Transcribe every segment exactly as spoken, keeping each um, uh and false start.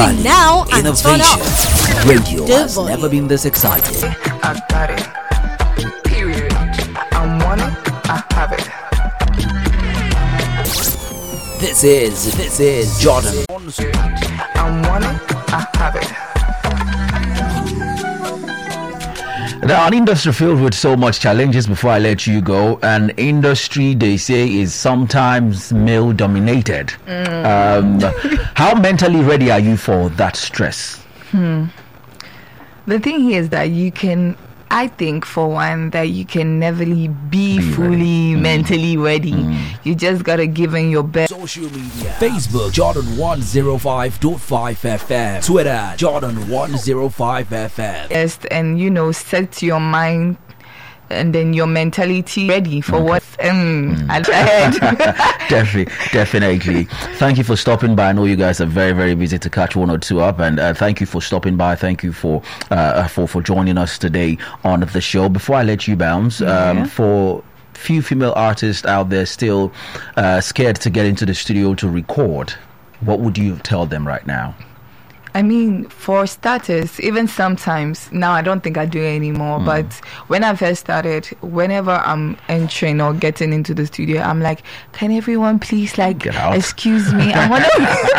Value, now and innovation. turn up. Radio The has volume. never been this exciting. I got it. Period. I want it. I have it. This is, this is Jordan. I want it. I have it. Now, an industry filled with so much challenges. Before I let you go, an industry they say is sometimes male dominated. Mm. Um, how mentally ready are you for that stress? Hmm. The thing here is that you can, I think for one, that you can never be, be fully ready. mentally Mm. ready. Mm. You just gotta give in your best. Social media: Facebook Jordan one oh five point five F M, Twitter Jordan one oh five F M. Yes, and you know, set your mind and then your mentality ready for Okay. what um, Mm. ahead. definitely, definitely. Thank you for stopping by. I know you guys are very, very busy to catch one or two up, and uh, thank you for stopping by. Thank you for uh, for for joining us today on the show. Before I let you bounce, um, Yeah. for few female artists out there still uh, scared to get into the studio to record, what would you tell them right now? I mean, for starters, even sometimes, now I don't think I do it anymore, Mm. but when I first started, whenever I'm entering or getting into the studio, I'm like, can everyone please, like, Get out. excuse me, I want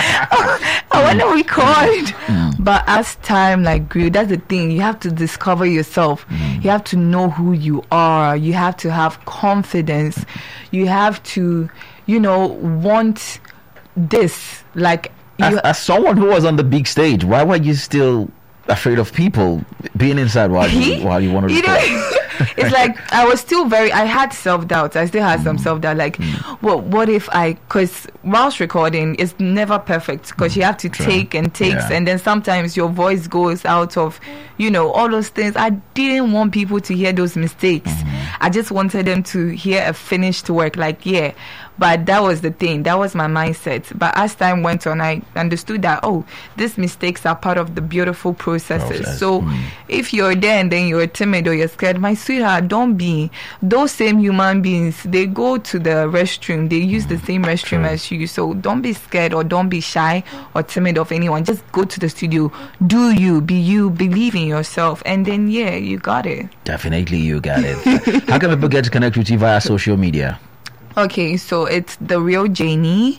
to I want to record. Mm. But as time, like, grew, that's the thing, you have to discover yourself. Mm. You have to know who you are. You have to have confidence. You have to, you know, want this, like, As, you, as someone who was on the big stage, why were you still afraid of people being inside while you, while you wanted to you know, record? it's like I was still very, I had self-doubt. I still had some self-doubt, like, well, what if I, because whilst recording, it's never perfect, because you have to True. take and takes, Yeah. and then sometimes your voice goes out of, you know, all those things. I didn't want people to hear those mistakes. I just wanted them to hear a finished work, like, yeah. But that was the thing. That was my mindset. But as time went on, I understood that, oh, these mistakes are part of the beautiful processes. Process. So Mm. if you're there and then you're timid or you're scared, my sweetheart, don't be. Those same human beings, they go to the restroom. They use the same restroom True. as you. So don't be scared or don't be shy or timid of anyone. Just go to the studio. Do you. Be you. Believe in yourself. And then, yeah, you got it. Definitely, you got it. How can people get to connect with you via social media? Okay, so it's The Real Janie,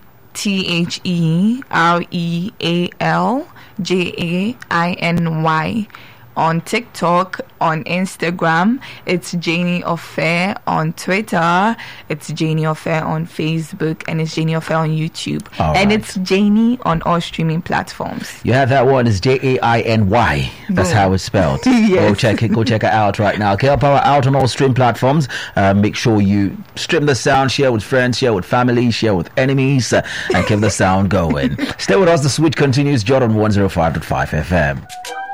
T H E R E A L J A I N Y. On TikTok, on Instagram, it's Janie Affair. On Twitter, it's Janie Affair. On Facebook, and it's Janie Affair on YouTube. All and right. it's Janie on all streaming platforms. You have that one. It's J A I N Y. That's Boom. how it's spelled. Yes. Go check it. Go check it out right now. K L Power out on all stream platforms. Uh, make sure you stream the sound, share with friends, share with family, share with enemies, uh, and keep the sound going. Stay with us. The switch continues. Jordan one oh five point five F M.